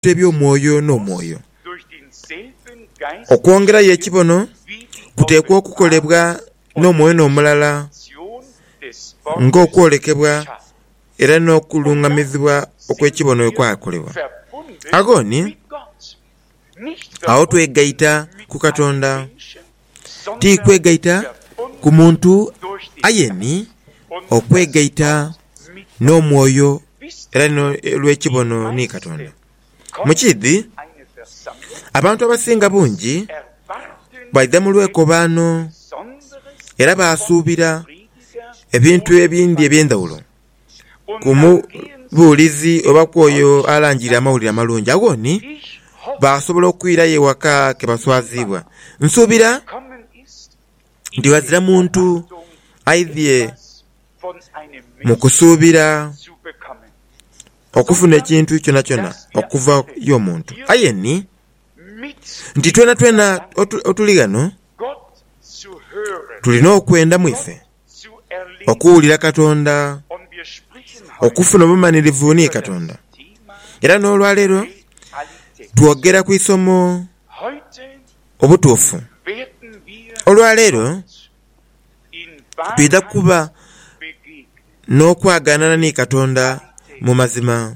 eby'omwoyo n'omwoyo. Okwongerayo ekibono kuteekwa okukolebwa n'omwoyo n'omulala ng'okwolekebwa era n'okulungamizibwa okw'ekibono okwakolebwa. Agoni awo twegaita ku Katonda, ti kwegaita ku muntu ayeni, okwegaita n'omwoyo era lw'ekibono ni Katonda. Mukidi abantu abasinga bungi baida mu lwekobaano era basuubira ebintu ebindi eby'endawulo ku mubuulizi oba kwoyo alangira amawulire amalungi. Agoni basobola okwirayo ewaka ke baswazibwa. Nsuubira nti wazira muntu aidhye mu kusuubira okufuna ekintu kyona kyona okuva y'omuntu ayeni, nti twena otuli gano tulina okwenda mu ife okuwulira Katonda, okufuna obumanirivu ni Katonda. Era n'olwaleero twogera ku isomo obutuufu. Olwaleero twida kuba n'okwaganana ni Katonda mu mazima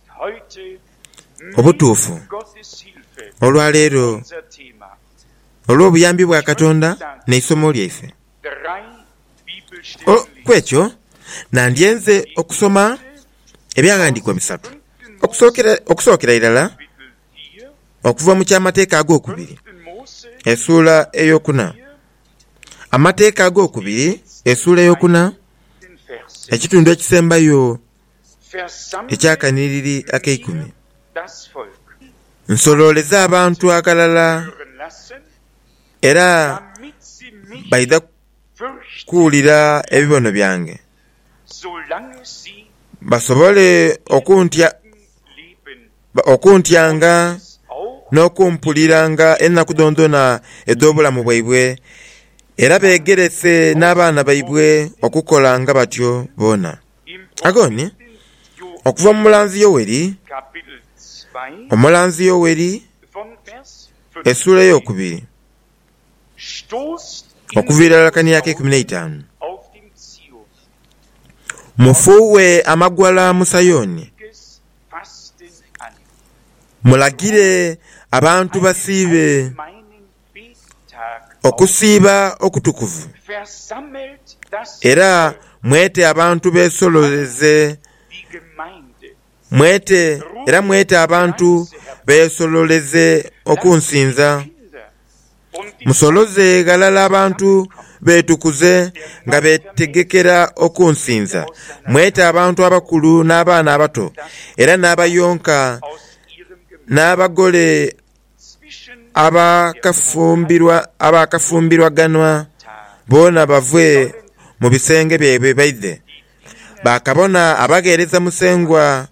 obutuufu. Olwaleero olw'obuyambi bwa Katonda neisomo lyaife. Kwekyo nandyenze okusoma ebyawandiikwa bisatu. Okusookera irala okuva mu ky'amateeka ag'okubiri essuula ey'okuna. Amateeka ag'okubiri essuula ey'okuna ekitundu ekisembayo ekyakaniriri ak'ekumi. Nsolooleza abantu akalala era baida kuwulira ebibono byange, basobole okuntyanga n'okumpuliranga ennaku dondona ed'obulamu bwaibwe, era beegerese n'abaana baibwe okukola nga batyo boona. Agoni okuva mu omulanzi Yoweri essuula ey'okubiri okuviira lakani yake 15. Mufuuwe amagwala mu Sayoni, mulagire abantu basiibe okusiiba okutukuvu, era mwete abantu beesololeze, mwete abantu beesololeze okunsinza. Musoloze galala abantu beetukuze nga beetegekera okunsinza. Mwete abantu abakulu n'abaana abato era n'abayonka n'abagole abakafumbirwaganwa boona bavwe mu bisenge byebwe baide. Bakabona abageereza musengwa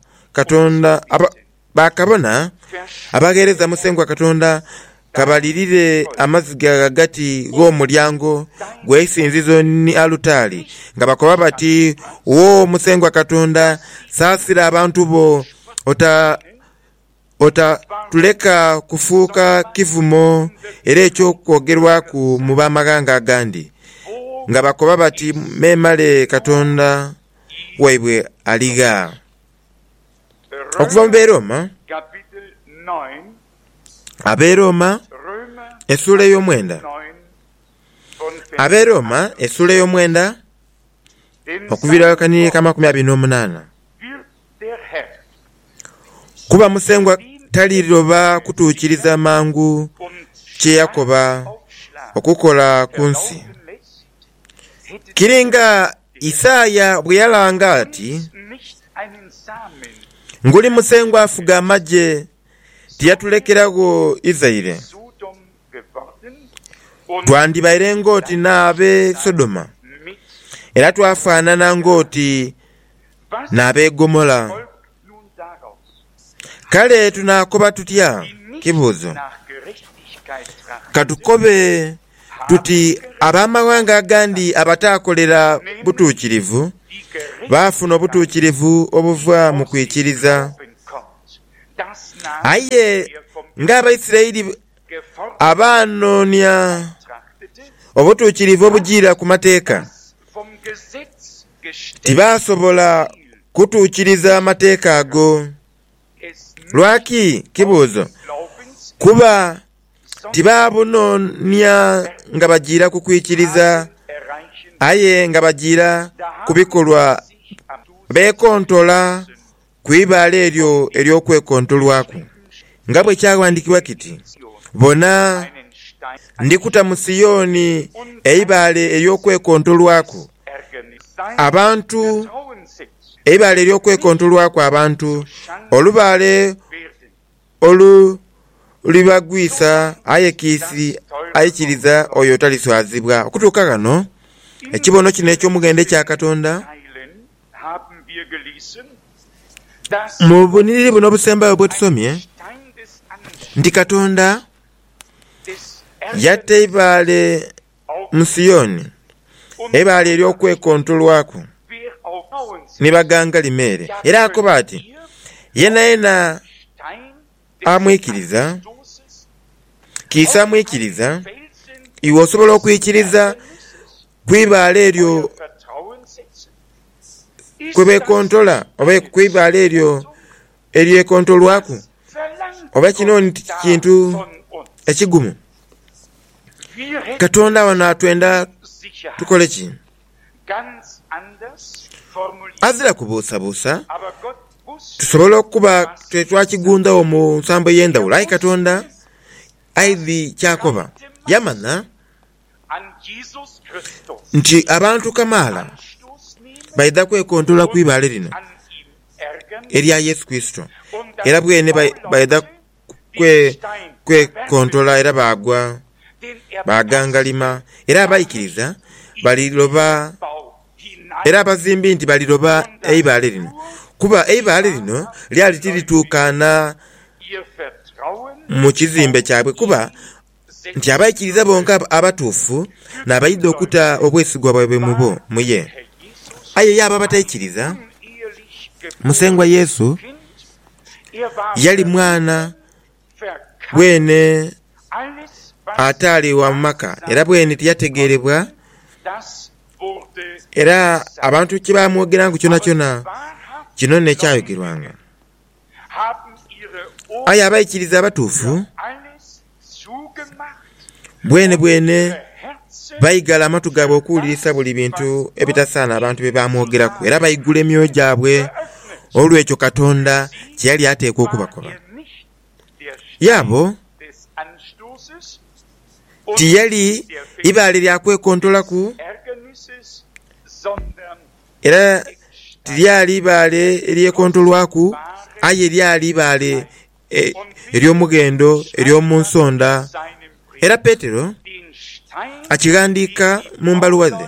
Katonda kabalirire amaziga gagati g'omulyango gw'eisinzizo ni alutali nga bakoba bati, wo musengwa Katonda saasira abantu bo, tuleka kufuuka kivumo era ekyokwogerwaku mu b'amaganga agandi, nga bakoba bati memale Katonda waibwe aliga. Okuva mu Aberoma essuula ey'omwenda. Aberoma essuula ey'omwenda okuviira akaniri ka 28. Kuba musengwa taliroba kutuukiriza mangu kye yakoba okukola ku nsi. Kiringa Isaaya bwe yalanga ati, nguli musengwa afuga amagye tiyatulekerago Isirayiri. Twandibaire ng'oti n'ab'e Sodoma era twafaanana ng'oti n'ab'e Gomora. Kale tunaakoba tutya? Kibuuzo. Katukobe tuti ab'amawanga agandi abataakolera butuukirivu baafuna obutuukirivu obuva mu kwikiriza. aye ng'Abayisirayiri abanoonya obutuukirivu obugiira ku mateeka tibaasobola kutuukiriza amateeka ago. Lwaki kibuuzo? Kuba tibaabunoonya nga bagiira ku kwikiriza, aye nga bagiira ku bikolwa beekontola ku ibaala eryo ery'okwekontolwaku. Nga bwe kyawandiikibwa kiti, bona ndikuta mu Siyoni eibaale ery'okwekontolwaku abantu, eibaale ery'okwekontolwaku abantu, olubaale olulibagwisa ayikiriza oyo taliswazibwa. Okutuuka kano ekibono kino eky'omugende kya Katonda mu buniriri buno obusembayo bwe tusomye nti Katonda yatta eibaale mu Siyoni, eibaale ery'okwekontolwaku ne baganga limeere, era akoba ati yena amwikiriza kiisa amwikiriza, iwe osobola okwikiriza ku ibaale eryo kwe beekontola, oba ku ibaale eryo eryekontolwaku, oba kino kintu ekigumu. Katonda wano atwenda tukole ki? Azira kubuusabuusa tusobole okuba tetwakigundawo mu nsambo y'endawulo. Ayi Katonda aivi kyakoba yamanya nti abantu kamaala baida kwekontola ku ibaale lino erya Yesu Kristo, era bwene baida kwekontola era bagwa bagangalima, era abayikiriza baliroba, era abazimbi nti baliroba eibaale lino, kuba eibaale lino lyali tirituukana mu kizimbe kyabwe, kuba nti abayikiriza bonka abatuufu n'abayidde okuta obwesigwa bwabwe mu ye. Aye yaba batayikiriza, musengwa Yesu yali mwana bwene ataali wa maka, era bwene tiyategeerebwa, era abantu kye bamwogeranga kyona kyona kino ne kyayogerwanga. Aye abayikiriza abatuufu bwene bayigala amatu gaabwe okuwulirisa buli bintu ebitasaana abantu bye bamwogerako, era bayigula emyoyo gyabwe. Olwekyo Katonda kye yali ateeka okubakoba yaabo tiyali ibaale lyakwekontolaku, era tilyali ibaale eryekontolwaku, aye lyali ibaale ery'omugendo ery'omu nsonda. Era Peetero akigandiika mu mbaluwa ze,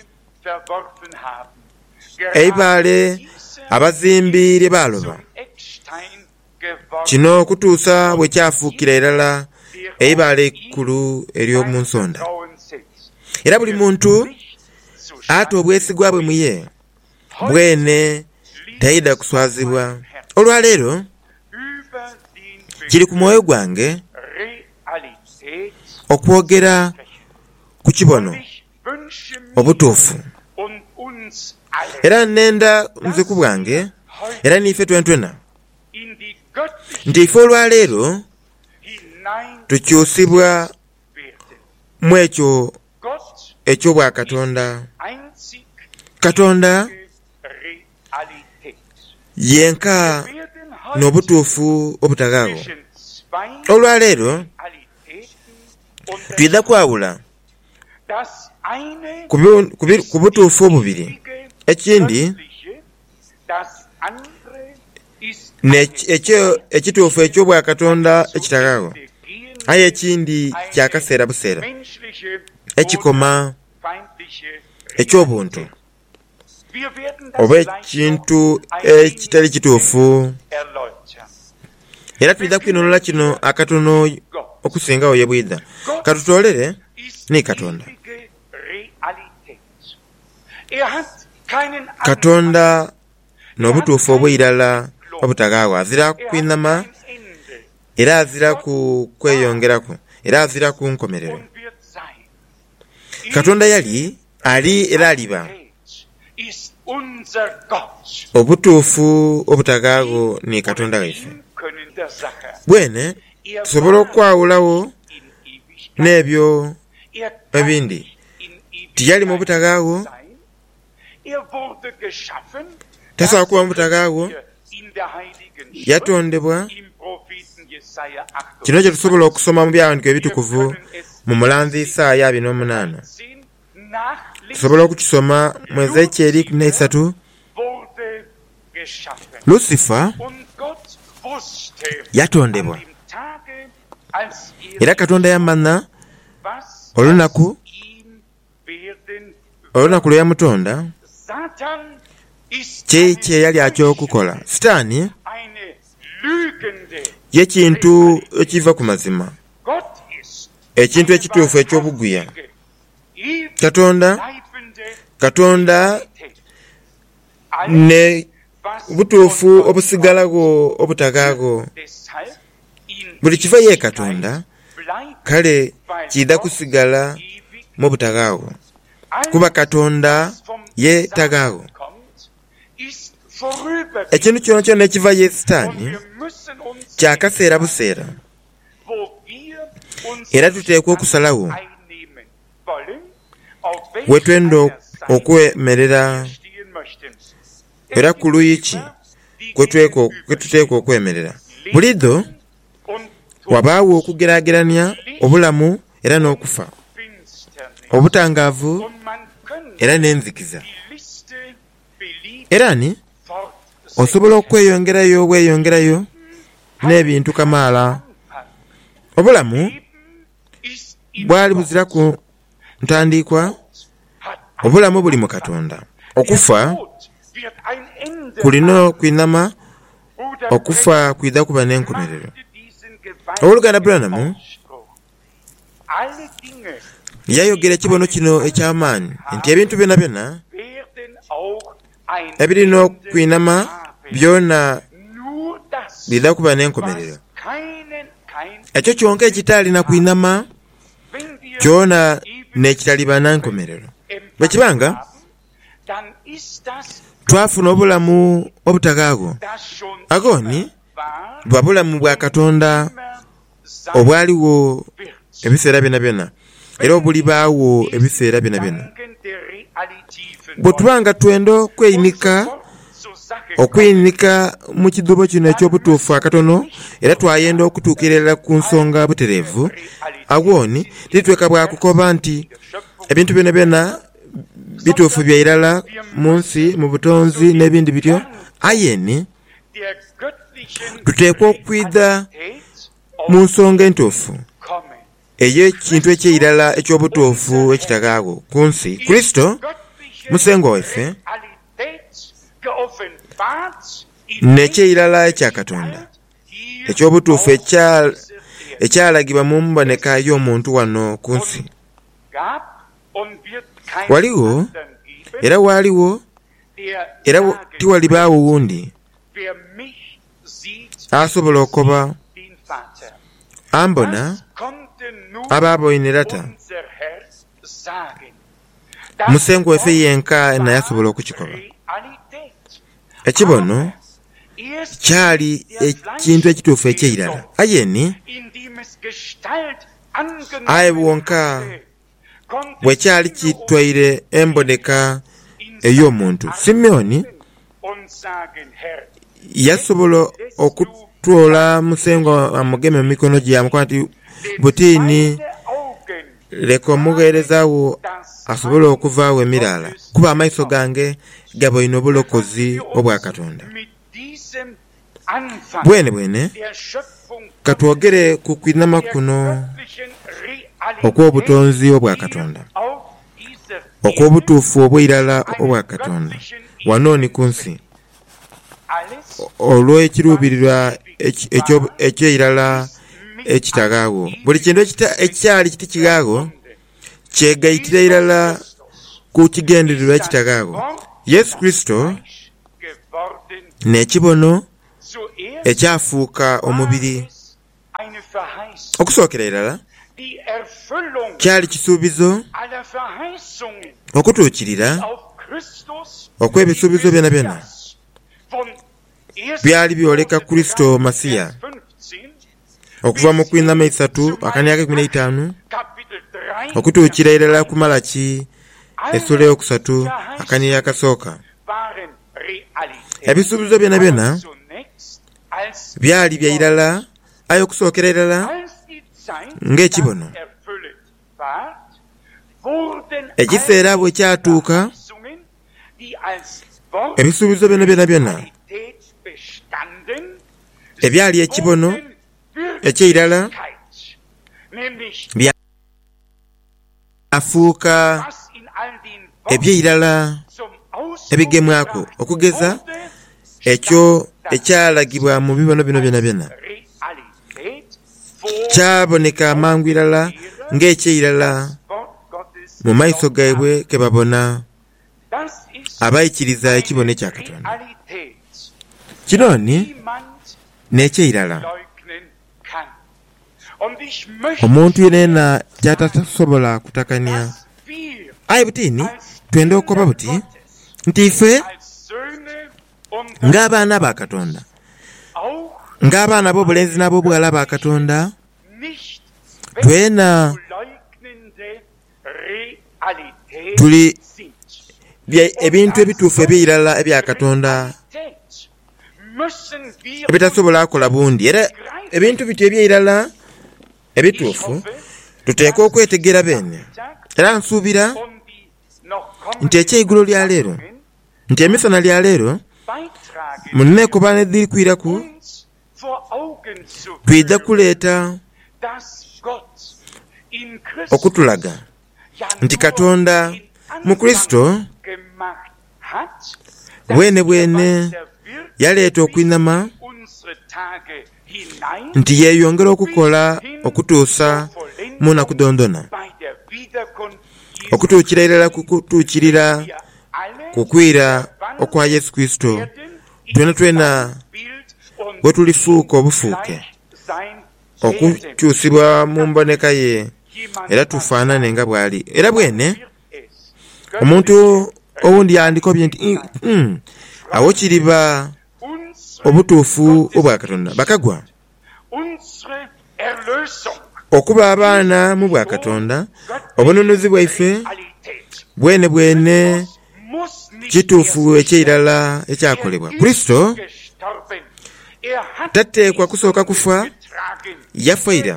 eibaale abazimbi lye baaloba, kino okutuusa bwe kyafuukira erala eibaale ekkulu ery'omu nsonda. Era buli muntu ate obwesigwa bwe mu ye bwene tayida kuswazibwa. Olwaleero kiri ku mwoyo gwange okwogera ku kibono obutuufu, era nenda nze ku bwange, era niife twentwena nti ife olwaleero tukyusibwa mu ekyo eky'obwa Katonda. Katonda yenka n'obutuufu obutagaawo. Olwaleero tuyida kwawula ku butuufu obubiri, ekindi ekituufu eky'obwa Katonda ekitagaawo, aye ekindi kyakaseera buseera, ekikoma eky'obuntu oba ekintu ekitali kituufu. Era tuyida kwinonoola kino akatono okusingawo ye bwida. Katutoolere ni Katonda. Katonda n'obutuufu obw'irala obutagaawo, azira kwinama era azira ku kweyongerako, era azira ku nkomerero. Katonda yali, ali era aliba. Obutuufu obutagaago ni Katonda waffe. Bwene tusobola okwawulawo n'ebyo ebindi. Tiyali mu butagaago, tasobola kuba mu butagaago, yatondebwa. Kino kye tusobola okusoma mu byawandiiko ebitukuvu mu mulanzi Isaaya 28. Tusobola okukisoma mu Ezekyeri 3. Lucifer yatondebwa, era Katonda yamanya olunaku lwe yamutonda kye yali akyokukola. Sitaani y'ekintu ekiva ku mazima, ekintu ekituufu eky'obuguya. Katonda ne butuufu obusigalago obutagaago. Buli kiva ye Katonda, kale kiyida kusigala mu butagaago, kuba Katonda ye tagaago. Ekintu kyona kyona ekiva ye Sitaani kyakaseera buseera, era tuteekwa okusalawo wetwenda okwemerera, era ku luuyi ki kwetuteekwa okwemerera. Bulido wabaawo okugeraageranya obulamu era n'okufa, obutangaavu era n'enzikiza. Era ni osobola okweyongerayo n'ebintu kamaala. Obulamu bwali buzira ku ntandikwa, obulamu buli mu Katonda. Okufa kulina kwinama, okufa kwida kuba n'enkomerero. Owooluganda Branham yayogera ekibono kino eky'amaanyi nti ebintu byonna byonna ebirina okwinama byonna bida kuba n'enkomerero. Ekyo kyonka ekitaalina kwinama kyona n'ekitaliba n'enkomerero. Bwe kibanga twafuna obulamu obutagaago, agoni bwa bulamu bwa Katonda obwaliwo ebiseera byonna byonna, era obulibaawo ebiseera byonna byonna. Bwe tubanga twenda okweyinika mu kidubo kino eky'obutuufu akatono, era twayenda okutuukirira ku nsonga butereevu, agwoni titweka bwakukoba nti ebintu byonna byonna bituufu bya irala mu nsi, mu butonzi n'ebindi bityo. Ayeni tuteekwa okwida mu nsonga entuufu ey'ekintu eky'eirala eky'obutuufu ekitagaago ku nsi. Kristo musengo waffe n'ekyeirala ekya Katonda eky'obutuufu ekyalagibwa mu mboneka y'omuntu wano ku nsi. Waliwo era waaliwo era tiwalibaawo wundi asobola okoba ambona abaaboyinerata. Musengo waffe yenka naye asobola okukikoba. Ekibono kyali ekintu ekituufu eky'eirala. Ayeni aye wonka bwe kyali kitwaire emboneka ey'omuntu. Simeoni yasobola okutwola musengo amugeme mu mikono gye, amukola nti butiini leka omuweerezaawo asobole okuvaawo emiraala, kuba amaiso gange gaboine obulokozi obwa Katonda. Bwene katwogere ku kwinama kuno okw'obutonzi obwa Katonda, okw'obutuufu obw'eirala obwa Katonda wanooni ku nsi, olw'ekiruubirirwa eky'eirala ekitagaawo. Buli kintu ekyali kiti kigaago kyegayitira irala ku kigendererwa ekitagaago. Yesu Kristo n'ekibono ekyafuuka omubiri okusookera irala kyali kisuubizo okutuukirira okw'ebisuubizo byonna byonna byali byoleka Kristo Masiya okuva mu Kwinama 3:15 okutuukira irala ku Malaki essula ey'okusatu akanyiri akasooka. Ebisuubizo byonna byonna byali bya irala ay'okusookera irala ng'ekibono. Ekiseera bwe kyatuuka ebisuubizo byonna byonna byonna ebyali ekibono eky'irala byafuuka eby'irala ebigemwako, okugeza ekyo ekyalagibwa mu bibono bino byonna byonna kyaboneka amangu irala ng'eky'irala mu maaso gaibwe ke babona abayikiriza ekibono ekya Katonda. Kinooni n'eky'irala omuntu yenna kyatasobola kutakanya. Ayi butini twenda okukoba buti nti ife ng'abaana ba Katonda, ng'abaana b'obulenzi n'ab'obuwala ba Katonda, twena tuli ebintu ebituufu eby'irala ebya Katonda ebitasobola kukola bundi. Era ebintu bityo eby'irala ebituufu tuteekwa okwetegeera bene. Era nsuubira nti eky'eigulo lya leero, nti emisana lya leero munneekuba nediri kwiraku twidda kuleeta okutulaga nti Katonda mu Kristo bwene bwene yaleeta okwinama nti yeeyongera okukola okutuusa mu nnaku dondona, okutuukira irala kutuukirira kukwira okwa Yesu Kristo, twena bwe tulifuuka obufuuke, okukyusibwa mu mboneka ye era tufaanane nga bw'ali. Era bwene omuntu owundi yandikobye nti awo kiriba obutuufu obwa Katonda. Bakagwa okuba abaana mu bwa Katonda, obununuzi bwaife bwene bwene kituufu eky'irala ekyakolebwa. Kristo tateekwa kusooka kufa, yafaira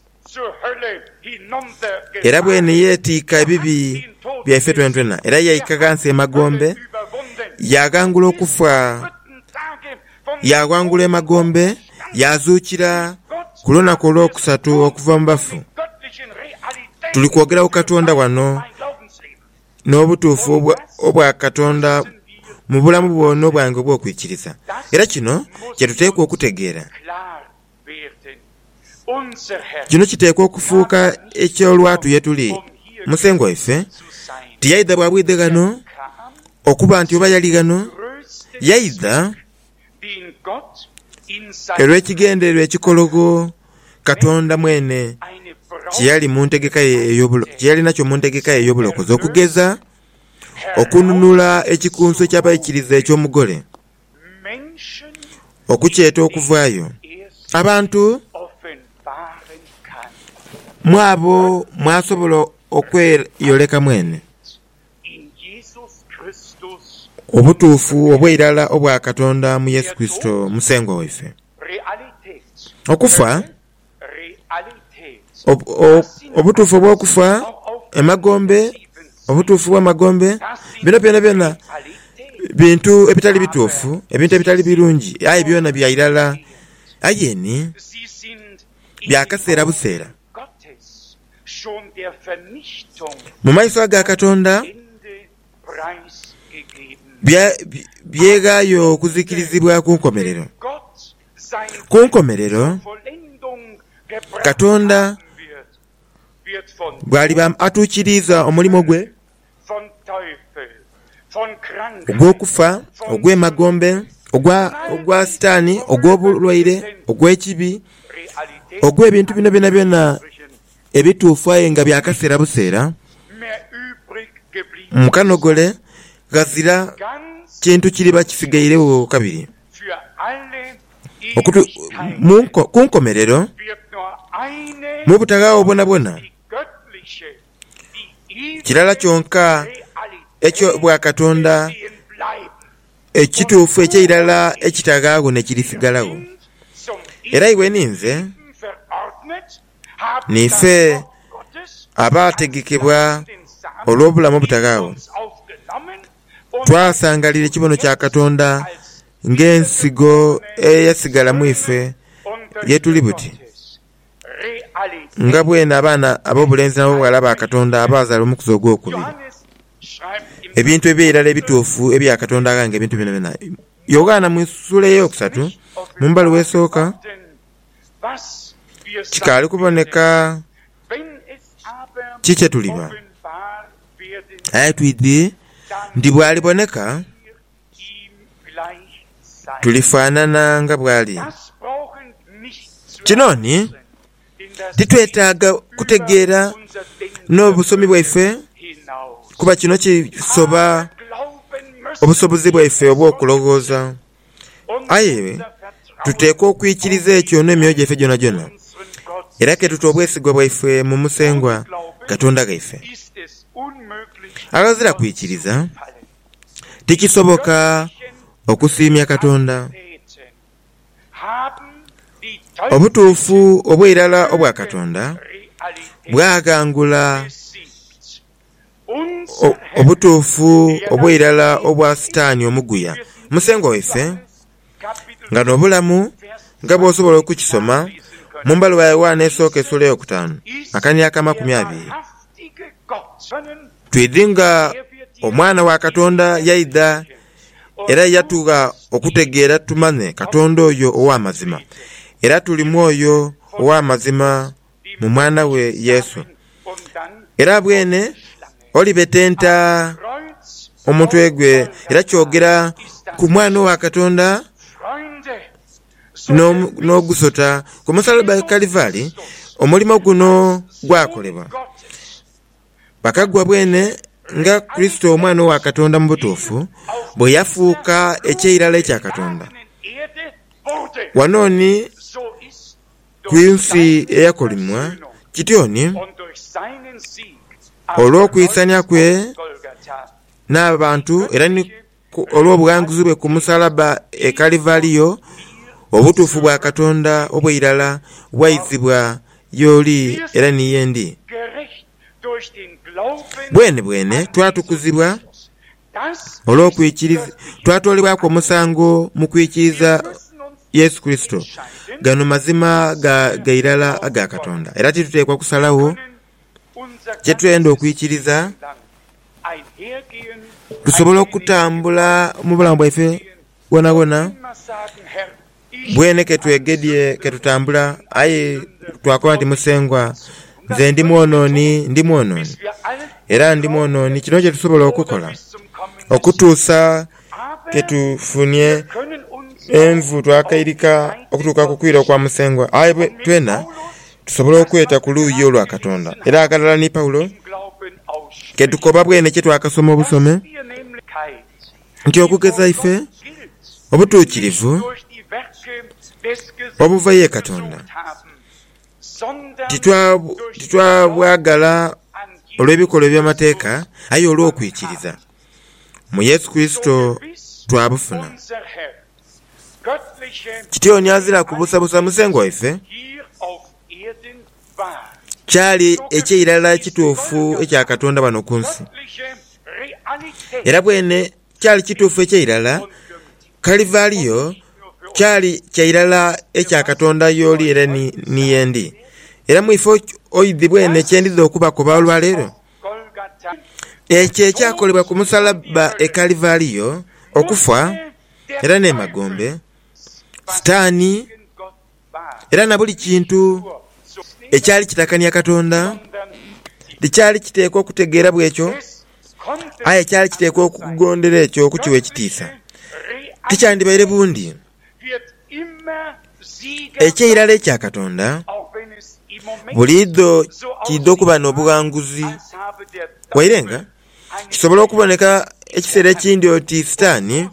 era bwene yeetiika ebibi byaife twena twena, era yaikagansa emagombe, yagangula okufa, yawangula emagombe, yazuukira ku lunaku olwokusatu okuva mu bafu. Tuli kwogera ku Katonda wano n'obutuufu obwa Katonda mu bulamu bwonna obwange obw'okwikiriza. Era kino kye tuteekwa okutegeera. Kino kiteekwa okufuuka ekyolwatu ye tuli musengo waffe, tiyayidha bwa bwidhe gano okuba nti oba yali gano, yayidha olw'ekigendererwa ekikologo Katonda mwene kyeyali nakyo mu ntegeka ye ey'obulokozi, okugeza okununula ekikunso ky'abayikiriza eky'omugole, okukyeta okuvaayo abantu mwabo mwasobola okweyoleka mwene obutuufu obw'irala obwa Katonda mu Yesu Kristo musengo waffe. Okufa, obutuufu obw'okufa, emagombe, obutuufu bw'amagombe, bino byonna byonna bintu ebitali bituufu, ebintu ebitali birungi, aye byonna bya irala, ayeni byakaseera buseera mu maiso ga Katonda, byegaayo okuzikirizibwa ku nkomerero. Ku nkomerero Katonda bw'aliba atuukiriza omulimo gwe ogw'okufa, ogw'emagombe, ogwa sitaani, ogw'obulwaire, ogw'ekibi, ogwa ebintu bino byonna ebituufu aye nga byakaseera buseera mukanogole gazira kintu kiriba kisigairewo kabiri kunkomerero mu butagaawo bwona kirala kyonka ekyo bwa Katonda ekituufu eky'irala ekitagaawo ne kirisigalawo. Era iwe ninze nife abaategekebwa olw'obulamu obutagaawo twasangalira ekibono kya Katonda ng'ensigo eyasigala mu ife yetuli buti nga bwena abaana ab'obulenzi n'ab'obuwala ba Katonda abaazala omukuzo ogwokubiri. Ebintu eby'irala ebituufu ebya Katonda agange ebintu bino byonna Yogaana mu ssula ey'okusatu mu mbali w'esooka kikaali kuboneka kikye tuliba aye twidde ndi bw'aliboneka tulifaanana nga bw'ali. Kinooni titwetaaga kutegeera n'obusomi bwaife kuba kino kisoba obusobozi bwaife obw'okulowooza, aye tuteekwa okwikiriza ekyo n'emyoyo gyaife gyonna era ketuta obwesigwa bwaife mu musengwa Katonda gaife. Abazira kwikiriza tikisoboka okusiimya Katonda. Obutuufu obw'irala obwa Katonda bwagangula obutuufu obw'irala obwa Sitaani omuguya musengo waife nga n'obulamu nga bw'osobola okukisoma mu mbali wa Yowaana esooka essula ey'okutaano akanya ka 20. Twidde nga omwana wa Katonda yaida era yatuuka okutegeera tumanye Katonda oyo ow'amazima era tuli mwoyo ow'amazima mu mwana we Yesu. Era bwene olibetenta omutwe gwe era kyogera ku mwana wa Katonda n'ogusota ku musalaba Kalivaali. Omulimo guno gwakolebwa bakagwa bwene nga Kristo omwana wa Katonda mu butuufu bwe yafuuka eky'irala ekya Katonda wanooni ku nsi eyakolimwa kityoni olw'okuyisanya kwe n'abantu era olw'obuwanguzi bwe ku musalaba e Kalivaaliyo obutuufu bwa Katonda obw'irala bwayizibwa y'oli era niyendi. Bwene twatukuzibwa olw'okwikiriza twatwalibwako omusango mu kwikiriza Yesu Kristo. Gano mazima gairala aga Katonda era tituteekwa kusalawo kye twenda okwikiriza tusobola okutambula mu bulamu bwaife bwona bwene ketwegedye ketutambula aye twakola nti musengwa nze ndi mwonooni era ndi mwonooni. Kino kye tusobola okukola okutuusa ketufunye envu twakayirika okutuuka ku kwira kwa musengwa aye twena tusobola okweta ku luuyi olwa Katonda. Era agalala ni Pawulo ketukoba bwene kye twakasoma obusome nti okugeza ife obutuukirivu obuva ye Katonda titwabwagala olw'ebikolwa by'amateeka aye olw'okwikiriza mu Yesu Kristo twabufuna. Kityoni azira kubusabusa musengo waife kyali eky'irala kituufu ekya Katonda bano ku nsi era bwene kyali kituufu eky'irala Kalivaaliyo kyali ky'irala ekya Katonda y'oli era niyendi. Era mu ifo oyidde bwene kyendiza okubakoba olwaleero ekyo ekyakolebwa ku musalaba e Kalivaaliyo okufa era n'emagombe Sitaani era na buli kintu ekyali kitakanya Katonda tekyali kiteekwa okutegeera bwekyo aye ekyali kiteekwa okugondera ekyo okukiwa ekitiisa. Tikyandibaire bundi Eky'irala ekya Katonda bulido kiddo okuba n'obuwanguzi wairenga kisobola okuboneka ekiseera ekindi oti Sitaani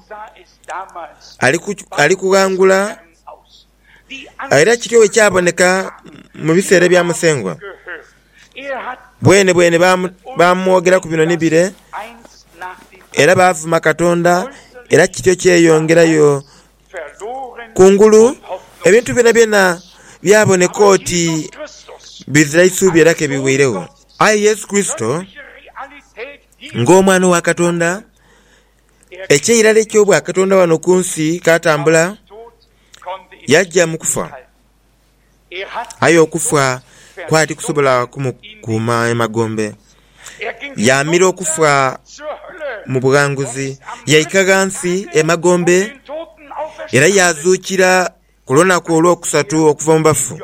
ali kuwangula era kityo ekyaboneka mu biseera bya Musengwa bwene bamwogera ku bino nibire era baavuma Katonda era kityo kyeyongerayo kungulu ebintu byonna byaboneka oti bizira isuubi era kebiwirewo. Ayi Yesu Kristo ng'omwana wa Katonda eky'irala eky'obwa Katonda wano ku nsi katambula yajja mu kufa. Ayi okufa kwati kusobola kumukuuma emagombe. Yamira okufa mu buwanguzi yaikaga nsi emagombe era yazuukira ku lunaku olwokusatu okuva mu bafu.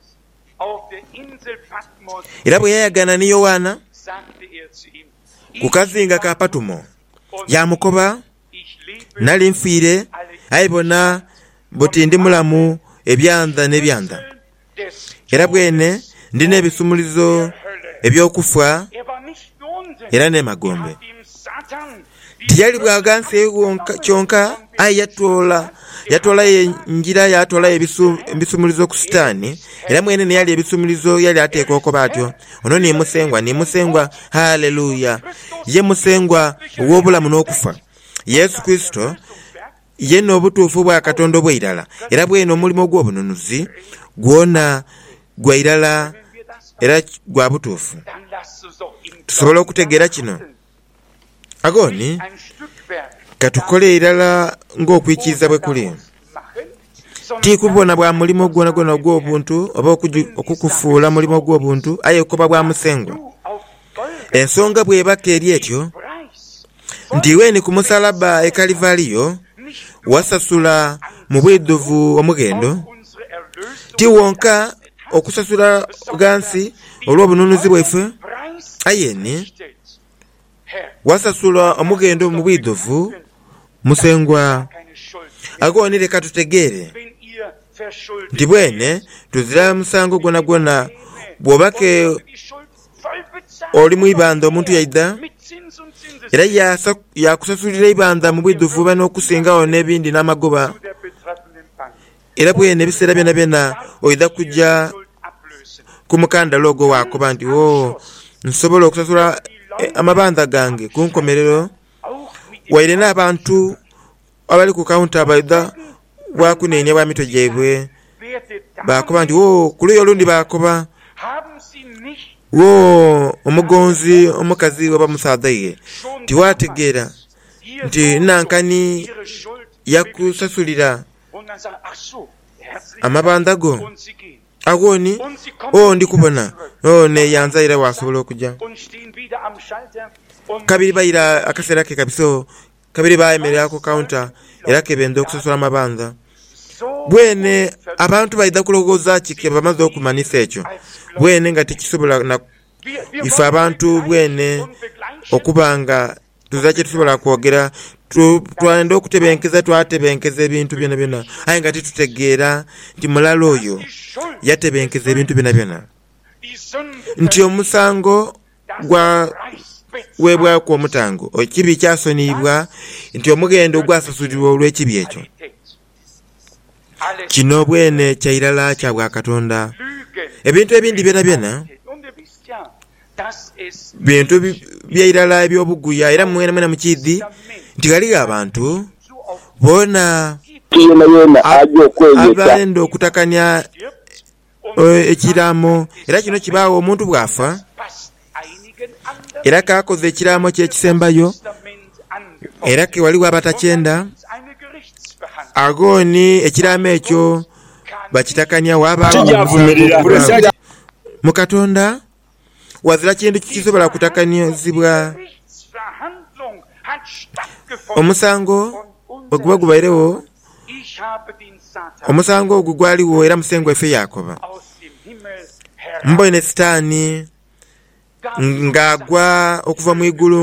Era bwe yayagana ne Yowaana ku kazinga ka Patumo yamukoba nali nfiire ayibona buti ndi mulamu ebyanza n'ebyanza era bwene ndina ebisumulizo ebyokufa era n'emagombe. Tiyali bwagansi kyonka ayi yatoola enjira yatoola ebisumulizo ku Sitaani era mwene neyali ebisumulizo yali ateeka okuba atyo ono nimusengwa haleluya ye musengwa ow'obulamu n'okufa. Yesu Kristo ye n'obutuufu bwa Katonda obw'irala era bwene omulimu gw'obununuzi gwona gwa irala era gwa butuufu. Tusobola okutegeera kino agoni katukole irala ng'okwikiiza bwe kuli tikubona bwa mulimo gwona gw'obuntu oba okukufuula mulimo gw'obuntu aye okuba bwa Musengwa. Ensonga bwebaka eri etyo nti weeni ku musalaba e Kalivaliyo wasasula mu bwidduvu omugendo ti wonka okusasula gansi olw'obununuzi bweffe ayeni wasasula omugendo mu bwidduvu Musengwa. Agoni leka tutegeere nti bwene tuzira musango gwona bw'obake oli mu ibanda omuntu yaida era yakusasulira ibanda mu bwidduvu oba n'okusingawo n'ebindi n'amagoba era bwene ebiseera byonna oida kujja ku mukandala ogwo waakoba nti nsobola okusasula amabanda gange ku nkomerero waire n'abantu abali ku kawunta baida bwakuneenya bwa mitwe gyabwe bakoba nti kuluyi olundi bakoba omugonzi omukazi oba musaadha ye tiwategeera nti nankani yakusasulira amabanda go agoni ndikubona neyanza era wasobola okujja kabiri bayira akaseera ke kabiso kabiri bayemerera ku counter era kebenda okusasula amabanda bwene abantu baida kulogooza kike bamaze okumanisa ekyo bwene nga tekisobola na ife abantu bwene okubanga tuzache tusobola kwogera twanda okutebenkeza twatebenkeza ebintu byonna aye nga tutegeera nti mulala oyo yatebenkeza ebintu byonna nti omusango gwa webwa ku omutango ekibi kyasonibwa nti omugendo gwasasulirwa olw'ekibi ekyo. Kino bwene kyairala kya bwa Katonda. Ebintu ebindi byonna bintu byairala ebyobuguya era mwena mukidi nti kali abantu bona abalenda okutakanya ekiramo era kino kibaawo omuntu bwafa era kakoze ekiramo ky'ekisembayo era ke waliwo abatakyenda agoni ekiramo ekyo bakitakanya wabaawo mu Katonda wazira kintu kisobola kutakanyizibwa. Omusango oguba gubairewo omusango ogwo gwaliwo era Musengwa effe Yakoba mbone Sitaani ngagwa okuva mu igulu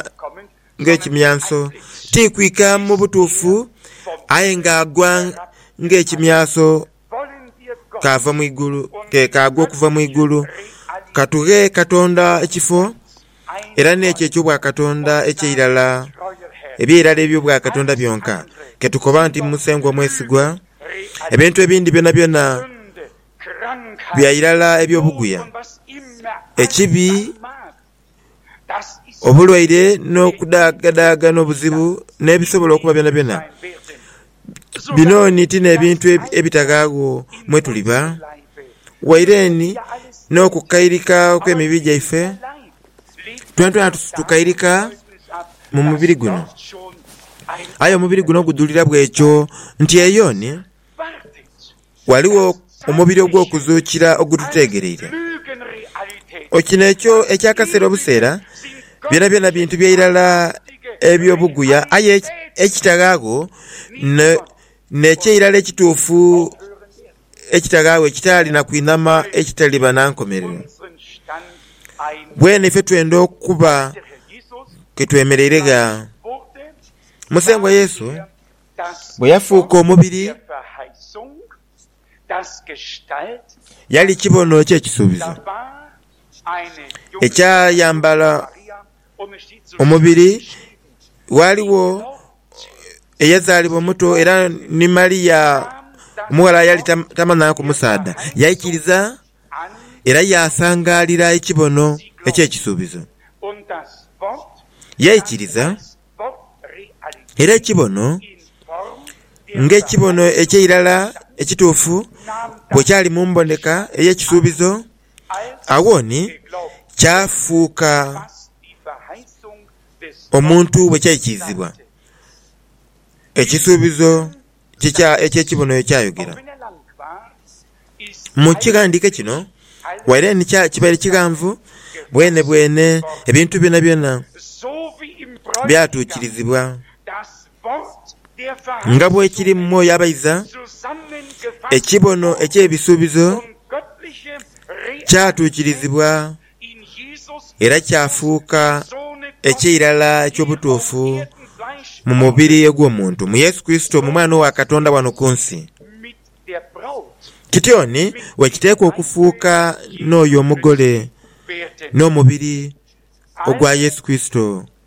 ng'ekimyanso tikwika mu butuufu aye ngagwa ng'ekimyaso kava mu igulu kagwa okuva mu igulu katuhe Katonda ekifo era n'ekyo eky'obwa Katonda eky'irala eby'irala eby'obwa Katonda byonka ketukoba nti musengo omwesigwa ebintu ebindi byonna byonna byayirala ebyobuguya ekibi obulwaire n'okudaagadaaga n'obuzibu n'ebisobola okuba byonna byonna bino niti n'ebintu ebitagaago mwe tuliba waireni n'okukayirika okw'emibiri gyaife twentwena tukayirika mu mubiri guno aye omubiri guno gudulira bwekyo nti eyoni waliwo omubiri ogw'okuzuukira ogututegereire okino ekyo ekyakaseera obuseera byonna byonna bintu by'irala ebyobuguya aye ekitagaago neky'irala ekituufu ekitagaago ekitaalina kwinama ekitaliba nankomerero bwene ife twenda okuba ketwemereirega musengo Yesu bwe yafuuka omubiri yali kibono ky'ekisuubizo ekyayambala omubiri waliwo eyazaalibwa omuto era ni Mariya omuwala yali tamanya kumusaada yayikiriza era yasangalira ekibono eky'ekisuubizo yayikiriza era ekibono ng'ekibono eky'irala ekituufu bwe kyali mu mboneka ey'ekisuubizo awoni kyafuuka omuntu bwe kyayikirizibwa ekisuubizo eky'ekibono ekyayogera mu kigandiike kino waireni kibaire kiganvu bwene ebintu byonna byonna byatuukirizibwa nga bwe kiri mu mwoyo abayiza ekibono eky'ebisuubizo kyatuukirizibwa era kyafuuka eky'irala eky'obutuufu mu mubiri ogw'omuntu mu Yesu Kristo mu mwana wa Katonda wano ku nsi kityoni wekiteekwa okufuuka n'oyo omugole n'omubiri ogwa Yesu Kristo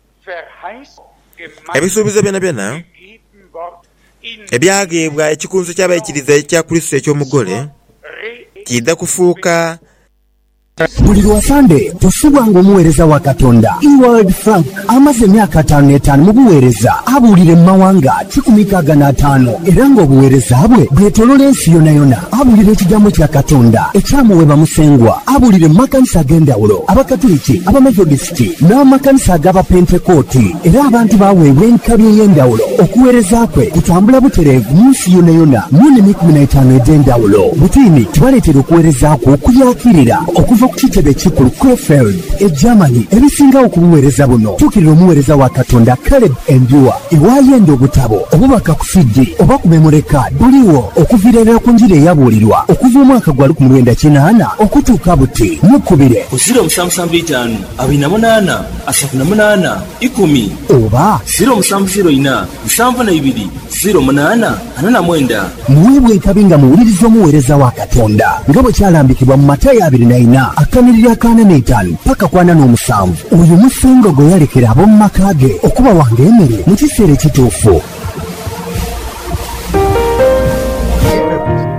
ebisuubizo byonna byonna ebyageebwa ekikunzo ky'abayikiriza ekya Kristo eky'omugole kidda kufuuka buli lwasande tosubwanga omuweereza wa Katonda Ewald Frank amaze emyaka 5 mu buweereza abuulire mu mawanga 165 era ng'obuweereza bwe bwetolola ensi yonna yonna abuulire ekigambo kya Katonda ekyamuweba musengwa abuulire mu makanisa ag'enjawulo abakatuliki abamethodisiti n'amakanisa ag'abapentekooti era abantu baaweebwa enkabi ey'enjawulo okuweereza kwe kutambula butereevu mu nsi yonna yonna mu 15 egy'enjawulo butiini tubaleetera okuweereza kwe okulyakirira okuva ku kitebe kikulu Krefeld Germany ebisingawo ku buweereza buno tuukirira omuweereza wa Katonda Caleb Endua ewayenda obutabo obubaka ku CD oba ku memory card buliwo okuviirira ku njira eyabuulirwa okuva omwaka gwa 1998 okutuuka buti mukubire 0775 28 38 10 oba 0704 72 08 49 muweebwe enkabi nga muwuliriza omuweereza wa Katonda nga bwe kyalambikibwa mu Matayo 24 akanirira 45 paka 47 oyo musengo gwe yalekera ab'omu maka ge okuba wanga emmere mu kiseera ekituufu.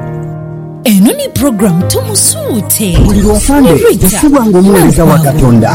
Eno ni program tumusuute buli lwasande tosubwanga omuweereza wa Katonda